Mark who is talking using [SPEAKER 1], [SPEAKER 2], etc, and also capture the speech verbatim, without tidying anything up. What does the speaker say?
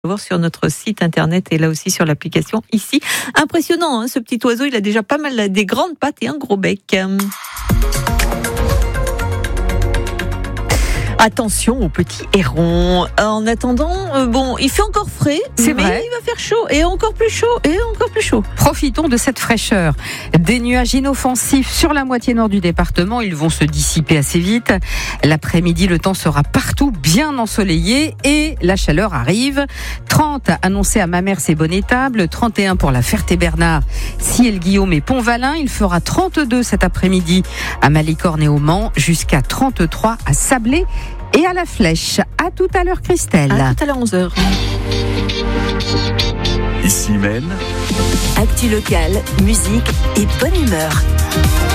[SPEAKER 1] Voir sur notre site internet et là aussi sur l'application ici. Impressionnant, hein, ce petit oiseau, il a déjà pas mal des grandes pattes et un gros bec. Attention aux petits hérons. En attendant, euh, bon, il fait encore frais,
[SPEAKER 2] c'est
[SPEAKER 1] mais
[SPEAKER 2] vrai.
[SPEAKER 1] il va faire chaud et encore plus chaud et encore plus chaud.
[SPEAKER 2] Profitons de cette fraîcheur. Des nuages inoffensifs sur la moitié nord du département, ils vont se dissiper assez vite. L'après-midi, le temps sera partout bien ensoleillé et la chaleur arrive. trente annoncés à Mamers et Bonnétable, trente et un pour la Ferté-Bernard, Ciel-Guillaume et Pont-Valin. Il fera trente-deux cet après-midi à Malicorne et au Mans, jusqu'à trente-trois à Sablé et à La Flèche. À tout à l'heure, Christelle.
[SPEAKER 1] À tout à l'heure, onze heures.
[SPEAKER 3] Ici même.
[SPEAKER 4] Actu locale, musique et bonne humeur.